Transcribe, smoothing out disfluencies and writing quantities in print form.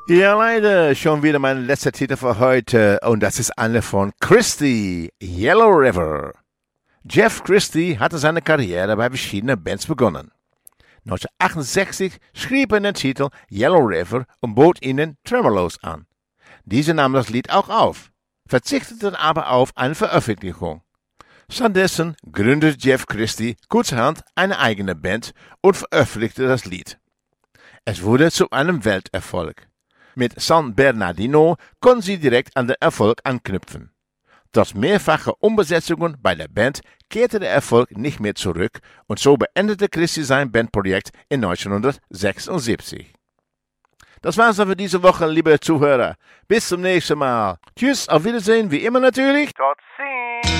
Ja, leider schon wieder mein letzter Titel für heute und das ist eine von Christie, Yellow River. Jeff Christie hatte seine Karriere bei verschiedenen Bands begonnen. 1968 schrieb er den Titel Yellow River und bot ihnen Tremolos an. Diese nahmen das Lied auch auf, verzichteten aber auf eine Veröffentlichung. Stattdessen gründete Jeff Christie kurzerhand eine eigene Band und veröffentlichte das Lied. Es wurde zu einem Welterfolg. Mit San Bernardino konnten sie direkt an den Erfolg anknüpfen. Trotz mehrfacher Umbesetzungen bei der Band kehrte der Erfolg nicht mehr zurück und so beendete Christie sein Bandprojekt in 1976. Das war's dann für diese Woche, liebe Zuhörer. Bis zum nächsten Mal. Tschüss, auf Wiedersehen, wie immer natürlich. Tot ziens!